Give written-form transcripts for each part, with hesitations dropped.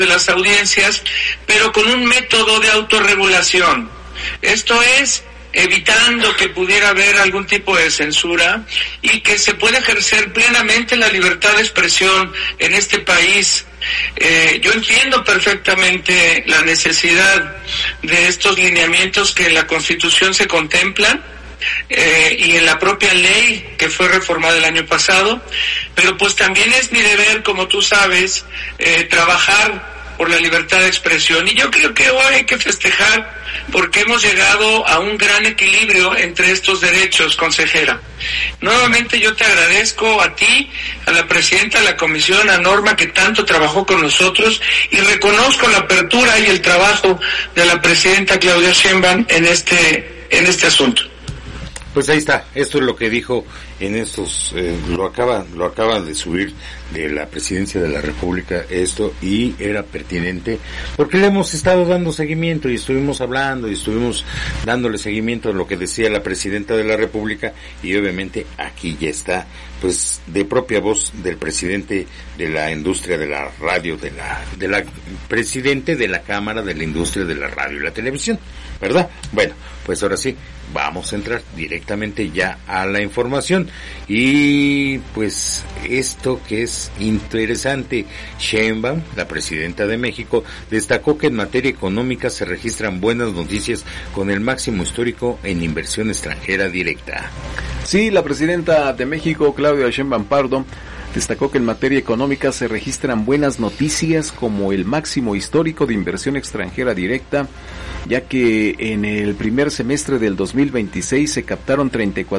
de las audiencias, pero con un método de autorregulación. Esto es, evitando que pudiera haber algún tipo de censura y que se pueda ejercer plenamente la libertad de expresión en este país. Yo entiendo perfectamente la necesidad de estos lineamientos que en la Constitución se contemplan y en la propia ley que fue reformada el año pasado, pero pues también es mi deber, como tú sabes, trabajar por la libertad de expresión. Y yo creo que hoy hay que festejar porque hemos llegado a un gran equilibrio entre estos derechos, consejera. Nuevamente yo te agradezco a ti, a la presidenta de la comisión, a Norma, que tanto trabajó con nosotros, y reconozco la apertura y el trabajo de la presidenta Claudia Sheinbaum en este asunto. Pues ahí está, esto es lo que dijo en estos, lo acaban de subir de la Presidencia de la República esto, y era pertinente porque le hemos estado dando seguimiento y estuvimos hablando y estuvimos dándole seguimiento a lo que decía la Presidenta de la República, y obviamente aquí ya está, pues de propia voz del presidente de la industria de la radio, de la presidente de la Cámara de la Industria de la Radio y la Televisión, ¿verdad? Bueno, pues ahora sí, vamos a entrar directamente ya a la información. Y pues esto que es interesante, Sheinbaum, la presidenta de México, destacó que en materia económica se registran buenas noticias con el máximo histórico en inversión extranjera directa. Sí, la presidenta de México, Claudia Sheinbaum Pardo, destacó que en materia económica se registran buenas noticias como el máximo histórico de inversión extranjera directa, ya que en el primer semestre del 2026 se captaron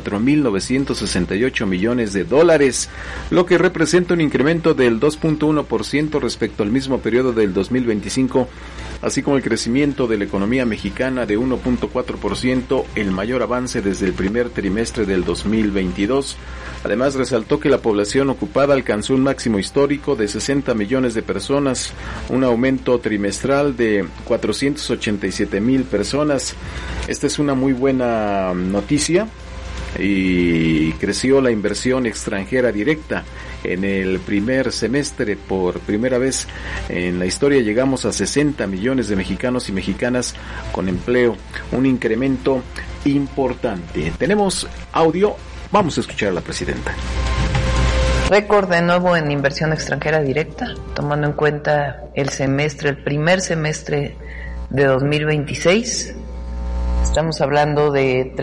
34.968 millones de dólares, lo que representa un incremento del 2.1% respecto al mismo periodo del 2025, así como el crecimiento de la economía mexicana de 1.4%, el mayor avance desde el primer trimestre del 2022. Además, resaltó que la población ocupada alcanzó un máximo histórico de 60 millones de personas, un aumento trimestral de 487,000 personas. Esta es una muy buena noticia, y creció la inversión extranjera directa. En el primer semestre, por primera vez en la historia, llegamos a 60 millones de mexicanos y mexicanas con empleo, un incremento importante. Tenemos audio. Vamos a escuchar a la presidenta. Récord de nuevo en inversión extranjera directa, tomando en cuenta el primer semestre de 2026. Estamos hablando de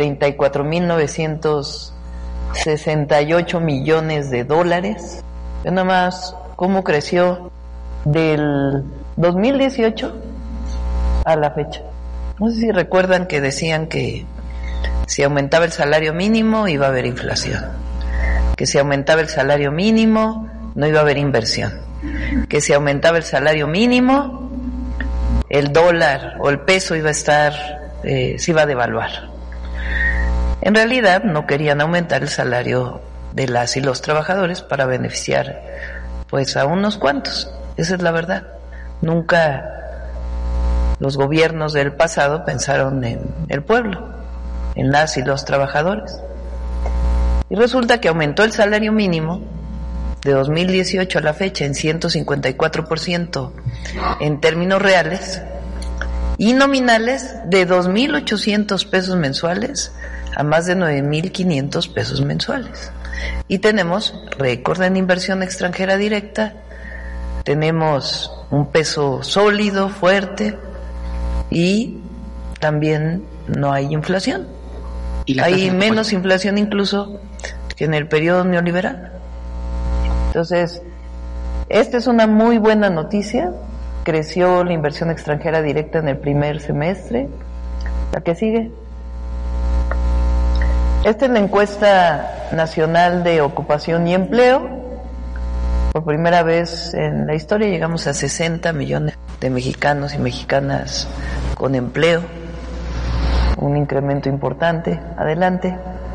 34.968 millones de dólares. Ve nada más cómo creció del 2018 a la fecha. No sé si recuerdan que decían que si aumentaba el salario mínimo iba a haber inflación, que si aumentaba el salario mínimo no iba a haber inversión, que si aumentaba el salario mínimo el dólar o el peso iba a estar, se iba a devaluar. En realidad no querían aumentar el salario de las y los trabajadores para beneficiar pues a unos cuantos, esa es la verdad. Nunca los gobiernos del pasado pensaron en el pueblo, en las y los trabajadores. Y resulta que aumentó el salario mínimo de 2018 a la fecha en 154% en términos reales, y nominales de 2.800 pesos mensuales a más de 9.500 pesos mensuales. Y tenemos récord en inversión extranjera directa, tenemos un peso sólido, fuerte, y también no hay inflación. Hay menos inflación incluso que en el periodo neoliberal. Entonces, esta es una muy buena noticia. Creció la inversión extranjera directa en el primer semestre. La que sigue. Esta es la encuesta nacional de ocupación y empleo. Por primera vez en la historia llegamos a 60 millones de mexicanos y mexicanas con empleo. Un incremento importante. Adelante.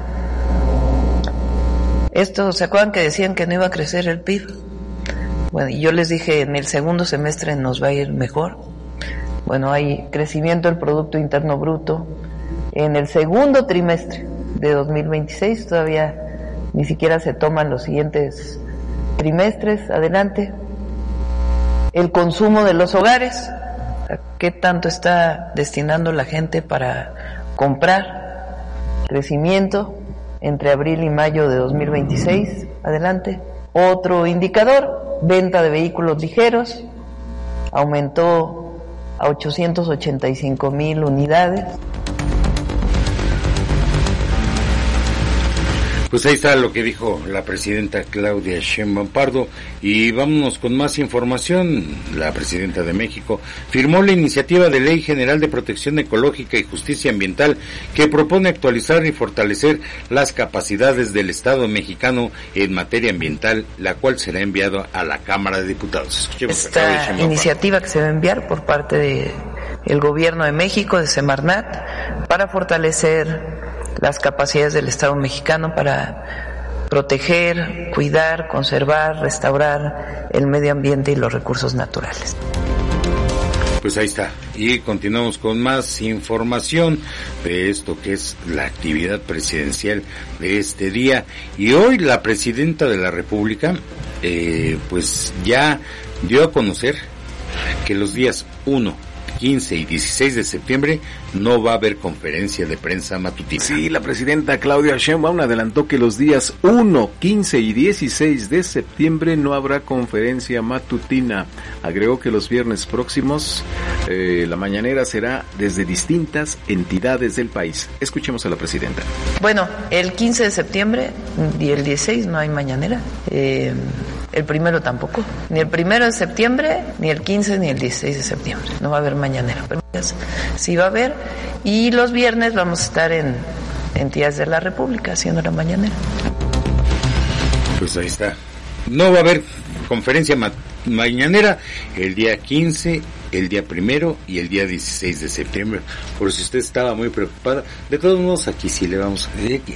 Esto, ¿se acuerdan que decían que no iba a crecer el PIB? Bueno, y yo les dije, en el segundo semestre nos va a ir mejor. Bueno, hay crecimiento del Producto Interno Bruto. En el segundo trimestre de 2026, todavía ni siquiera se toman los siguientes trimestres. Adelante. el consumo de los hogares, qué tanto está destinando la gente para comprar, crecimiento entre abril y mayo de 2026, adelante. Otro indicador, venta de vehículos ligeros, aumentó a 885,000 unidades. Pues ahí está lo que dijo la presidenta Claudia Sheinbaum Pardo. Y vámonos con más información. La presidenta de México firmó la iniciativa de Ley General de Protección Ecológica y Justicia Ambiental que propone actualizar y fortalecer las capacidades del Estado mexicano en materia ambiental, la cual será enviada a la Cámara de Diputados. Escuchemos esta iniciativa que se va a enviar por parte del Gobierno de México, de Semarnat, para fortalecer las capacidades del Estado mexicano para proteger, cuidar, conservar, restaurar el medio ambiente y los recursos naturales. Pues ahí está. Y continuamos con más información de esto que es la actividad presidencial de este día. Y hoy la presidenta de la República pues ya dio a conocer que los días 1, 15 y 16 de septiembre no va a haber conferencia de prensa matutina. Sí, la presidenta Claudia Sheinbaum adelantó que los días 1, 15 y 16 de septiembre no habrá conferencia matutina. Agregó que los viernes próximos la mañanera será desde distintas entidades del país. Escuchemos a la presidenta. Bueno, el 15 de septiembre y el 16 no hay mañanera. El primero tampoco, ni el 1 de septiembre, ni el 15, ni el 16 de septiembre. No va a haber mañanera, pero sí va a haber. Y los viernes vamos a estar en entidades de la República haciendo la mañanera. Pues ahí está. No va a haber conferencia mañanera el día 15, el día 1 y el día 16 de septiembre. Por si usted estaba muy preocupada. De todos modos, aquí sí le vamos.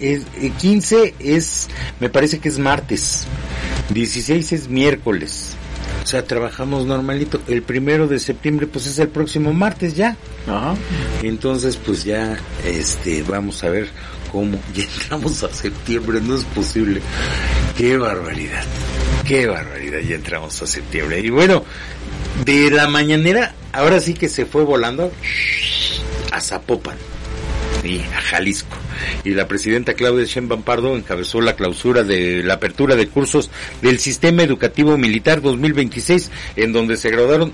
15 me parece que es martes. 16 es miércoles. O sea, trabajamos normalito. El 1 de septiembre, pues es el próximo martes ya. Ajá. Entonces, pues ya, vamos a ver cómo ya entramos a septiembre. No es posible. Qué barbaridad, ya entramos a septiembre. Y bueno, de la mañanera, ahora sí que se fue volando a Zapopan y a Jalisco. Y la presidenta Claudia Sheinbaum Pardo encabezó la clausura de la apertura de cursos del Sistema Educativo Militar 2026, en donde se graduaron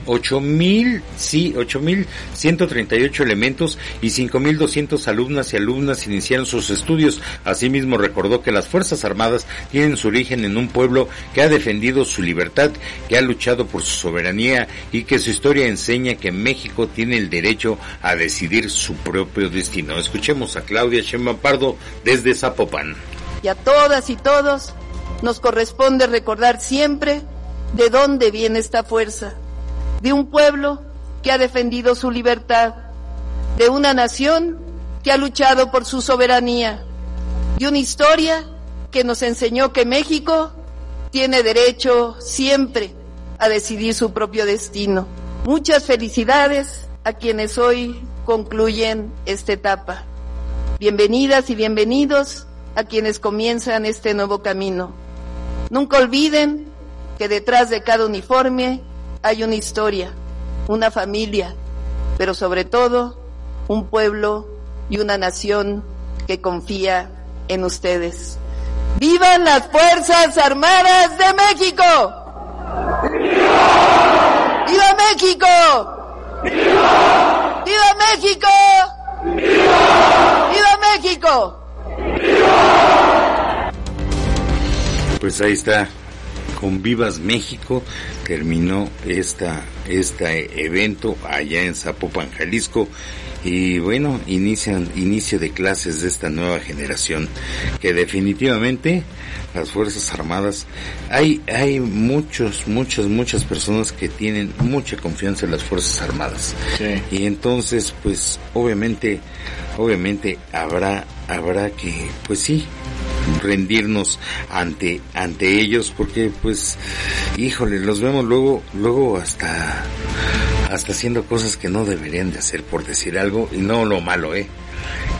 8,138 elementos y 5,200 alumnas y alumnas iniciaron sus estudios. Asimismo, recordó que las Fuerzas Armadas tienen su origen en un pueblo que ha defendido su libertad, que ha luchado por su soberanía y que su historia enseña que México tiene el derecho a decidir su propio destino. Escuchemos a Claudia Sheinbaum Pardo desde Zapopan. Y a todas y todos nos corresponde recordar siempre de dónde viene esta fuerza, de un pueblo que ha defendido su libertad, de una nación que ha luchado por su soberanía, de una historia que nos enseñó que México tiene derecho siempre a decidir su propio destino. Muchas felicidades a quienes hoy concluyen esta etapa. Bienvenidas y bienvenidos a quienes comienzan este nuevo camino. Nunca olviden que detrás de cada uniforme hay una historia, una familia, pero sobre todo un pueblo y una nación que confía en ustedes. ¡Vivan las Fuerzas Armadas de México! ¡Viva! ¡Viva México! ¡Viva! ¡Viva México! ¡Viva! ¡Viva México! ¡Viva! Pues ahí está, con Vivas México terminó este evento allá en Zapopan, Jalisco. Y bueno, inicio de clases de esta nueva generación, que definitivamente las Fuerzas Armadas, hay muchas personas que tienen mucha confianza en las Fuerzas Armadas. Sí. Y entonces, pues, obviamente habrá que, pues sí, rendirnos ante ellos, porque pues, híjole, los vemos luego hasta haciendo cosas que no deberían de hacer, por decir algo, y no lo malo,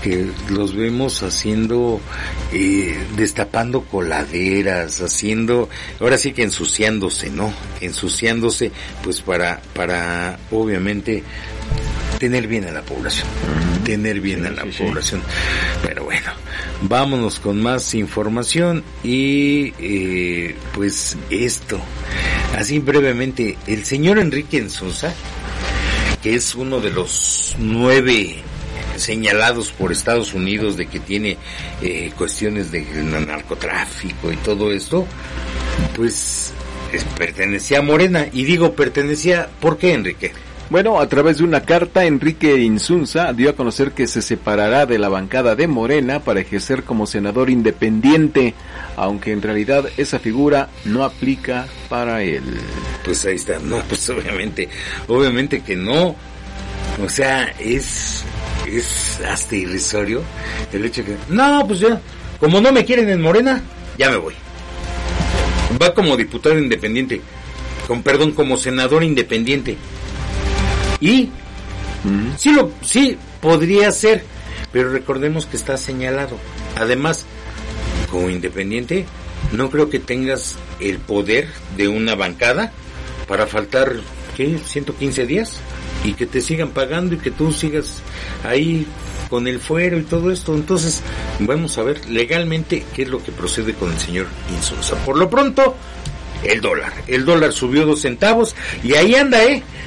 que los vemos haciendo, destapando coladeras, haciendo, ahora sí que ensuciándose, ¿no? Ensuciándose, pues para obviamente tener bien a la población, población. Pero bueno, vámonos con más información y pues esto, así brevemente, el señor Enrique Insunza, que es uno de los 9 señalados por Estados Unidos de que tiene cuestiones de narcotráfico y todo esto, pues pertenecía a Morena, y digo pertenecía, ¿por qué, Enrique? Bueno, a través de una carta, Enrique Insunza dio a conocer que se separará de la bancada de Morena para ejercer como senador independiente, aunque en realidad esa figura no aplica para él. Pues ahí está, no, pues obviamente que no, o sea, es hasta irrisorio el hecho que, no, pues ya, como no me quieren en Morena, ya me voy. Va como diputado independiente, como senador independiente. Y sí podría ser, pero recordemos que está señalado. Además, como independiente, no creo que tengas el poder de una bancada para faltar, ¿qué? 115 días y que te sigan pagando y que tú sigas ahí con el fuero y todo esto. Entonces, vamos a ver legalmente qué es lo que procede con el señor Insunza. Por lo pronto, el dólar subió 2 centavos y ahí anda,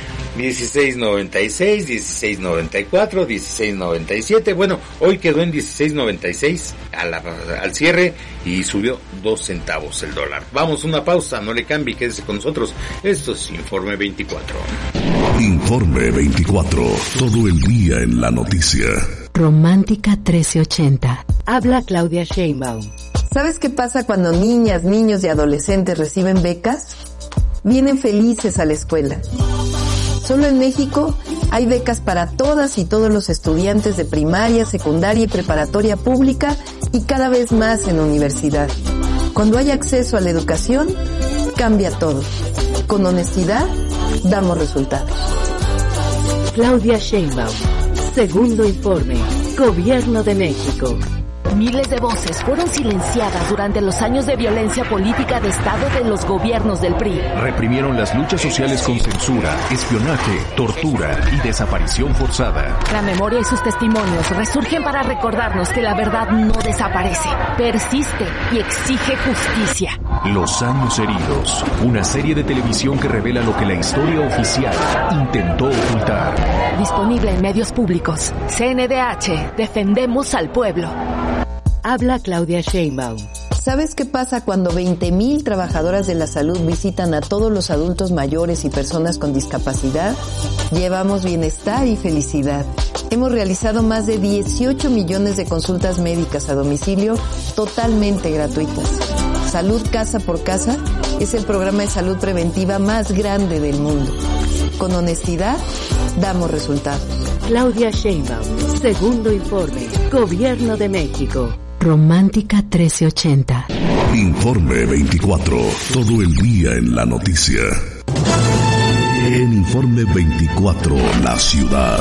16.96, 16.94, 16.97. Bueno, hoy quedó en 16.96 al cierre y subió 2 centavos el dólar. Vamos a una pausa, no le cambie, quédese con nosotros. Esto es Informe 24. Informe 24, todo el día en la noticia. Romántica 1380. Habla Claudia Sheinbaum. ¿Sabes qué pasa cuando niñas, niños y adolescentes reciben becas? Vienen felices a la escuela. Solo en México hay becas para todas y todos los estudiantes de primaria, secundaria y preparatoria pública y cada vez más en universidad. Cuando hay acceso a la educación, cambia todo. Con honestidad, damos resultados. Claudia Sheinbaum. Segundo informe. Gobierno de México. Miles de voces fueron silenciadas durante los años de violencia política de Estado de los gobiernos del PRI. Reprimieron las luchas sociales con censura, espionaje, tortura y desaparición forzada. La memoria y sus testimonios resurgen para recordarnos que la verdad no desaparece, persiste y exige justicia. Los años heridos, una serie de televisión que revela lo que la historia oficial intentó ocultar. Disponible en medios públicos. CNDH, defendemos al pueblo. Habla Claudia Sheinbaum. ¿Sabes qué pasa cuando 20,000 trabajadoras de la salud visitan a todos los adultos mayores y personas con discapacidad? Llevamos bienestar y felicidad. Hemos realizado más de 18 millones de consultas médicas a domicilio totalmente gratuitas. Salud Casa por Casa es el programa de salud preventiva más grande del mundo. Con honestidad, damos resultados. Claudia Sheinbaum. Segundo informe. Gobierno de México. Romántica 1380. Informe 24, todo el día en la noticia. En Informe 24, la ciudad.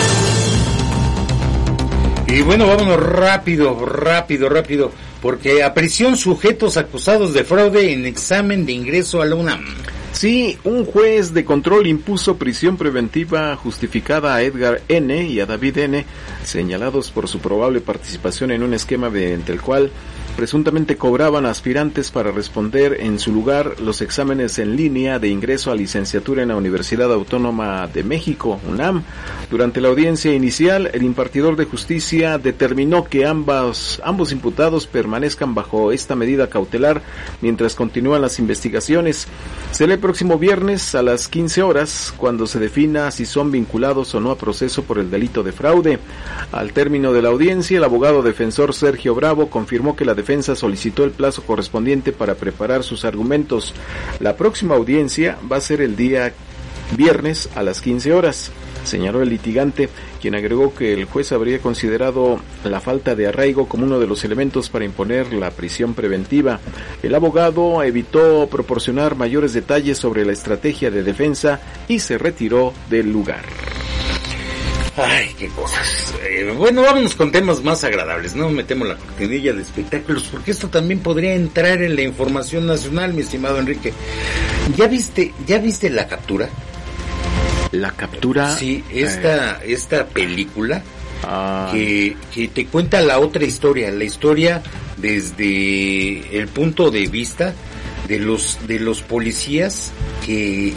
Y bueno, vámonos rápido, porque a prisión sujetos acusados de fraude en examen de ingreso a la UNAM. Sí, un juez de control impuso prisión preventiva justificada a Edgar N. y a David N., señalados por su probable participación en un esquema mediante el cual presuntamente cobraban aspirantes para responder en su lugar los exámenes en línea de ingreso a licenciatura en la Universidad Autónoma de México, UNAM. Durante la audiencia inicial, el impartidor de justicia determinó que ambos imputados permanezcan bajo esta medida cautelar mientras continúan las investigaciones. Será el próximo viernes a las 15 horas cuando se defina si son vinculados o no a proceso por el delito de fraude. Al término de la audiencia, el abogado defensor Sergio Bravo confirmó que la defensa solicitó el plazo correspondiente para preparar sus argumentos. La próxima audiencia va a ser el día viernes a las 15 horas, señaló el litigante, quien agregó que el juez habría considerado la falta de arraigo como uno de los elementos para imponer la prisión preventiva. El abogado evitó proporcionar mayores detalles sobre la estrategia de defensa y se retiró del lugar. Ay, qué cosas. Bueno, vámonos con temas más agradables. No metemos la cortinilla de espectáculos, porque esto también podría entrar en la información nacional, mi estimado Enrique. ¿Ya viste La Captura? La Captura. Sí, esta película que te cuenta la otra historia, la historia desde el punto de vista de los policías que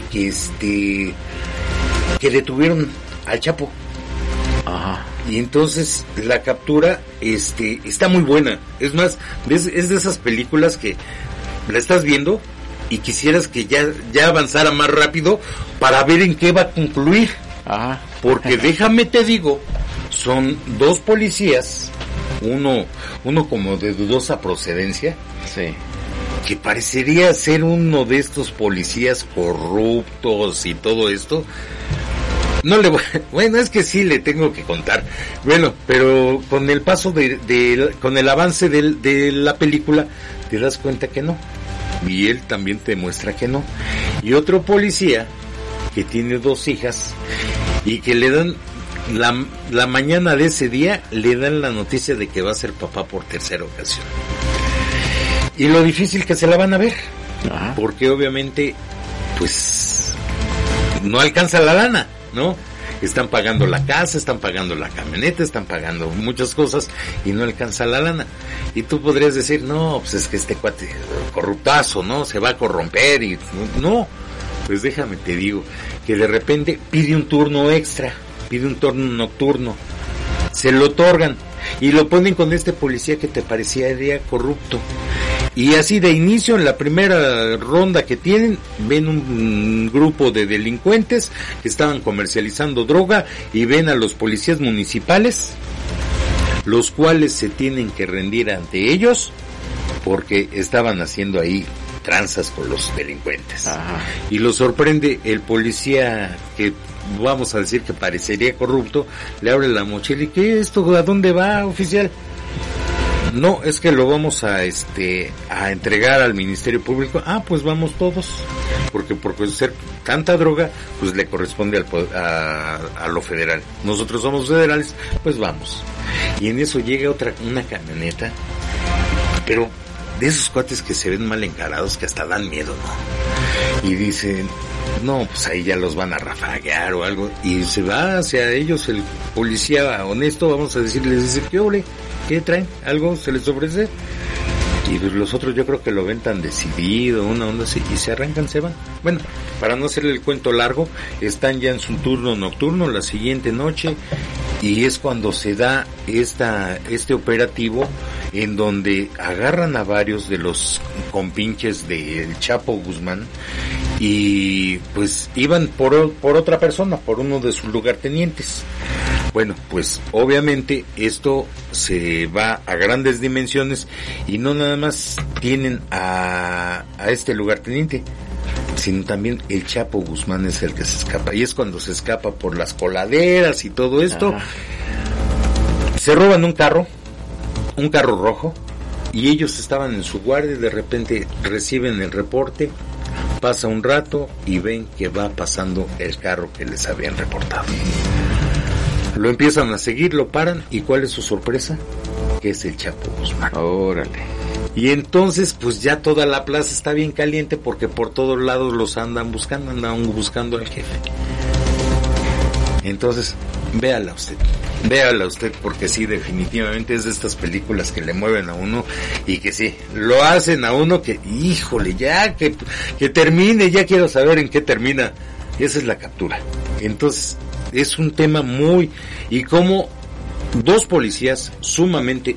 detuvieron al Chapo. Ajá. Y entonces La Captura está muy buena. Es más, es de esas películas que la estás viendo y quisieras que ya avanzara más rápido para ver en qué va a concluir. Ajá. Porque déjame te digo, son dos policías, uno como de dudosa procedencia, sí, que parecería ser uno de estos policías corruptos y todo esto. No le voy, bueno, es que sí le tengo que contar. Bueno, pero con el paso con el avance de la película te das cuenta que no. Y él también te muestra que no. Y otro policía que tiene 2 hijas y que le dan la mañana de ese día le dan la noticia de que va a ser papá por 3ª ocasión. Y lo difícil que se la van a ver. Ajá. Porque obviamente pues no alcanza la lana, ¿no? Están pagando la casa, están pagando la camioneta, están pagando muchas cosas y no alcanza la lana. Y tú podrías decir, no, pues es que este cuate corruptazo, ¿no? Se va a corromper y no. Pues déjame te digo que de repente pide un turno extra, pide un turno nocturno, se lo otorgan y lo ponen con este policía que te parecería corrupto. Y así de inicio, en la primera ronda que tienen, ven un grupo de delincuentes que estaban comercializando droga y ven a los policías municipales, los cuales se tienen que rendir ante ellos porque estaban haciendo ahí tranzas con los delincuentes. Ajá. Y lo sorprende el policía que vamos a decir que parecería corrupto, le abre la mochila y ¿qué es esto? ¿A dónde va, oficial? No, es que lo vamos a entregar al Ministerio Público. Ah, pues vamos todos, porque por ser tanta droga, pues le corresponde a lo federal. Nosotros somos federales, pues vamos. Y en eso llega una camioneta, pero de esos cuates que se ven mal encarados, que hasta dan miedo, ¿no? Y dicen, no, pues ahí ya los van a rafaguear o algo, y se va hacia ellos el policía honesto, vamos a decirles, dice, ¿qué ole? ¿Qué traen? ¿Algo se les ofrece? Y los otros yo creo que lo ven tan decidido, una onda así, y se arrancan, se van. Bueno, para no hacerle el cuento largo, están ya en su turno nocturno la siguiente noche, y es cuando se da este operativo en donde agarran a varios de los compinches del Chapo Guzmán, y pues iban por otra persona, por uno de sus lugartenientes. Bueno, pues obviamente esto se va a grandes dimensiones y no nada más tienen a este lugarteniente, sino también el Chapo Guzmán es el que se escapa, y es cuando se escapa por las coladeras y todo esto. Ajá. Se roban un carro rojo, y ellos estaban en su guardia y de repente reciben el reporte, pasa un rato y ven que va pasando el carro que les habían reportado. Lo empiezan a seguir, lo paran, y ¿cuál es su sorpresa? Que es el Chapo Guzmán. Órale. Y entonces pues ya toda la plaza está bien caliente porque por todos lados los andan buscando al jefe. Entonces, véala usted, porque sí, definitivamente es de estas películas que le mueven a uno y que sí, lo hacen a uno que, híjole, ya que termine, ya quiero saber en qué termina. Esa es La Captura. Entonces, es un tema y como 2 policías sumamente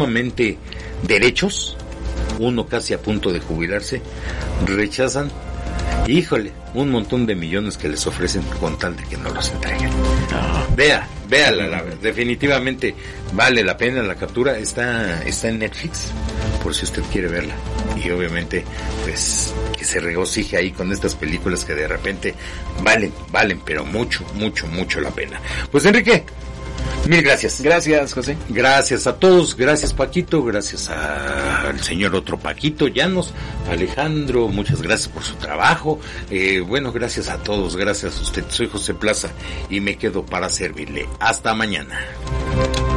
derechos, uno casi a punto de jubilarse, rechazan, híjole, un montón de millones que les ofrecen con tal de que no los entreguen. Véala, definitivamente vale la pena. La Captura está en Netflix, por si usted quiere verla. Y obviamente, pues, que se regocije ahí con estas películas que de repente valen, pero mucho la pena. Pues Enrique, Mil gracias. Gracias, José. Gracias a todos, gracias Paquito, gracias al señor otro Paquito Llanos, Alejandro, muchas gracias por su trabajo. Bueno, gracias a todos, gracias a usted. Soy José Plaza y me quedo para servirle. Hasta mañana.